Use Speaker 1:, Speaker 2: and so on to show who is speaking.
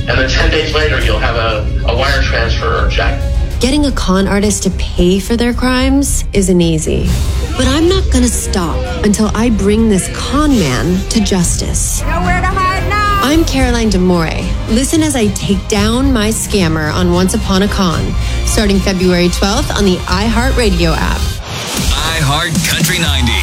Speaker 1: and then 10 days later, you'll have a wire transfer check.
Speaker 2: Getting a con artist to pay for their crimes isn't easy. But I'm not gonna stop until I bring this con man to justice.
Speaker 3: Nowhere to hide now!
Speaker 2: I'm Caroline D'Amore. Listen as I take down my scammer on Once Upon a Con, starting February 12th on the iHeartRadio app.
Speaker 4: iHeart Country 90.